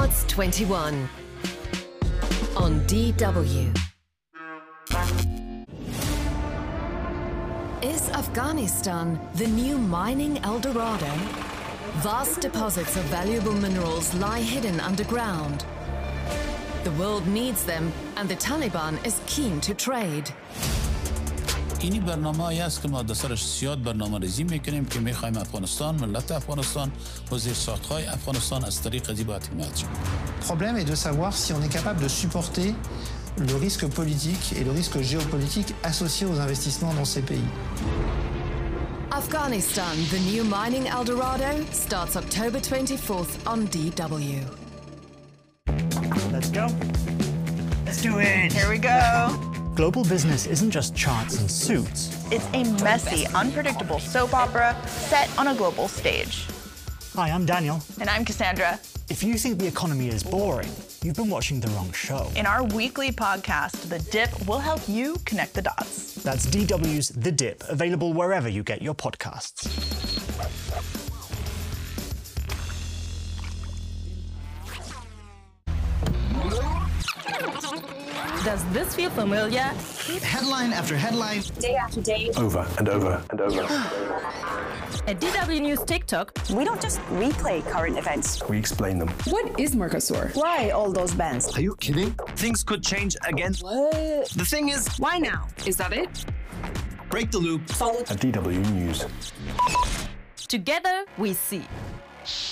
Darts 21 on DW. Is Afghanistan the new mining El Dorado? Vast deposits of valuable minerals lie hidden underground. The world needs them, and the Taliban is keen to trade. اینی برنامه‌ای است که ما در سرش زیاد برنامه‌ریزی می‌کنیم که می‌خوایم افغانستان، ملت افغانستان و زیرساخت‌های افغانستان از طریق از این باید حمایت شود. Le problème est de savoir si on est capable de supporter le risque politique et le risque géopolitique associé aux investissements dans ces pays. Afghanistan, the new mining El Dorado, starts October 24th on DW. Let's go. Let's do it. Here we go. Global business isn't just charts and suits. It's a messy, unpredictable soap opera set on a global stage. Hi, I'm Daniel. And I'm Cassandra. If you think the economy is boring, you've been watching the wrong show. In our weekly podcast, The Dip will help you connect the dots. That's DW's The Dip, available wherever you get your podcasts. Does this feel familiar? Headline after headline. Day after day. Over and over and over. At DW News TikTok, we don't just replay current events. We explain them. What is Mercosur? Why all those bans? Are you kidding? Things could change again. What? The thing is, Why now? is that it? Break the loop. At DW News. together we see.